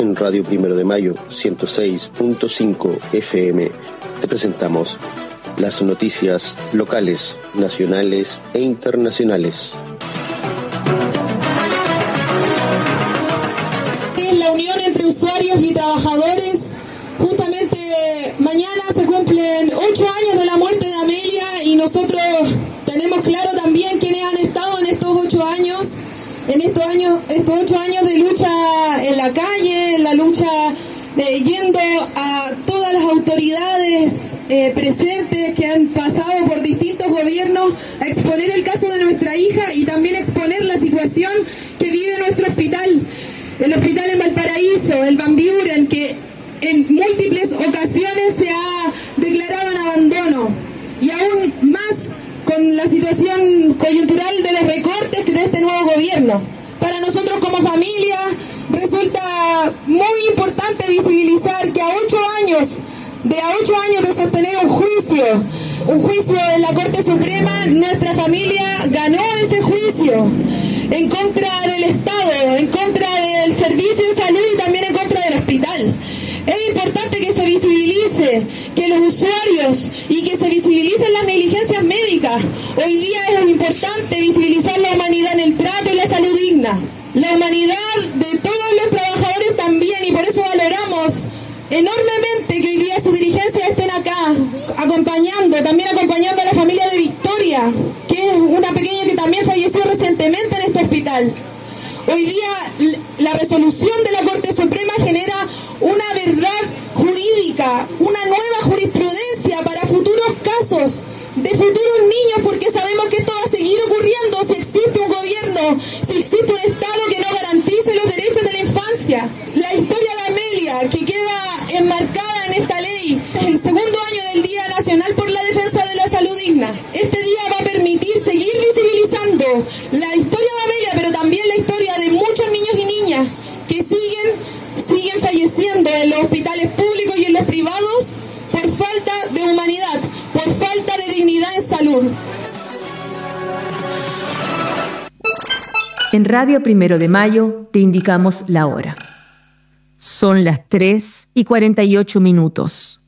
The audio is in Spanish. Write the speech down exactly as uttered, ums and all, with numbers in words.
en Radio Primero de Mayo, ciento seis punto cinco F M. Te presentamos las noticias locales, nacionales e internacionales. Es la unión entre usuarios y trabajadores. Justamente mañana se cumplen ocho años de la muerte de Amelia y nosotros tenemos claro también quiénes han estado en estos ocho años, en estos años, estos ocho años de lucha en la calle, en la lucha eh, yendo a todas las autoridades eh, presentes que han pasado por distintos gobiernos a exponer el caso de nuestra hija y también exponer la situación que vive nuestro hospital, el hospital en Valparaíso, el Van Buren, que en múltiples ocasiones se ha declarado en abandono y aún más con la situación coyuntural de los recortes de este nuevo gobierno. Para nosotros como familia resulta muy importante visibilizar que a ocho años, de a ocho años de sostener un juicio, un juicio en la Corte Suprema, nuestra familia ganó ese juicio en contra del Estado, en contra del servicio de salud y también en contra del hospital. Es importante que se visibilice, que los usuarios y que se visibilicen las negligencias médicas. Hoy día es importante visibilizar la humanidad en el trato y la salud digna. La humanidad de todos los trabajadores también, y por eso valoramos enormemente que hoy día sus dirigencias estén acá, acompañando, también acompañando a la familia de Victoria, que es una pequeña que también falleció recientemente en este hospital. Hoy día la resolución de la Corte Suprema genera una verdad jurídica, una nueva jurisprudencia para futuros casos de futuros niños, porque sabemos que esto va a seguir ocurriendo si existe un gobierno, si existe un Estado que no garantice los derechos de la infancia. La historia de Amelia, que queda enmarcada en esta ley, es el segundo año del Día Nacional por la Defensa de la Salud Digna. Este día va a permitir seguir visibilizando la historia de Amelia, pero también la historia de muchos niños y niñas que siguen, siguen falleciendo en los hospitales públicos y en los privados por falta de humanidad, por falta de dignidad en salud. En Radio Primero de Mayo te indicamos la hora. Son las tres y cuarenta y ocho minutos.